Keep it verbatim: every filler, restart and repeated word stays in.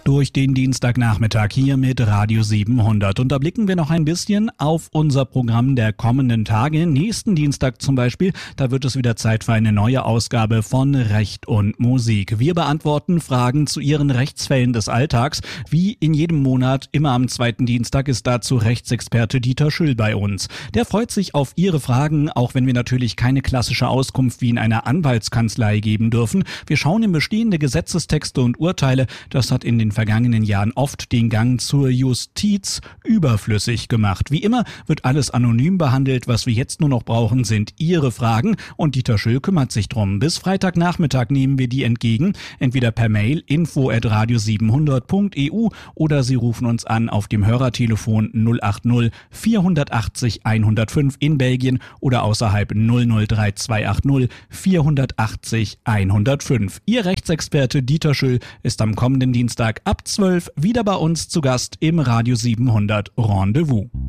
Durch den Dienstagnachmittag hier mit Radio siebenhundert. Und da blicken wir noch ein bisschen auf unser Programm der kommenden Tage. Nächsten Dienstag zum Beispiel, da wird es wieder Zeit für eine neue Ausgabe von Recht und Musik. Wir beantworten Fragen zu Ihren Rechtsfällen des Alltags. Wie in jedem Monat, immer am zweiten Dienstag, ist dazu Rechtsexperte Dieter Schüll bei uns. Der freut sich auf Ihre Fragen, auch wenn wir natürlich keine klassische Auskunft wie in einer Anwaltskanzlei geben dürfen. Wir schauen in bestehende Gesetzestexte und Urteile. Das hat in den vergangenen Jahren oft den Gang zur Justiz überflüssig gemacht. Wie immer wird alles anonym behandelt. Was wir jetzt nur noch brauchen, sind Ihre Fragen und Dieter Schüll kümmert sich drum. Bis Freitagnachmittag nehmen wir die entgegen, entweder per Mail info at radio siebenhundert punkt e u oder Sie rufen uns an auf dem Hörertelefon null acht null vierhundertachtzig hundertfünf in Belgien oder außerhalb null null drei zwei acht null vierhundertachtzig hundertfünf. Ihr Rechtsexperte Dieter Schüll ist am kommenden Dienstag ab zwölf wieder bei uns zu Gast im Radio siebenhundert Rendezvous.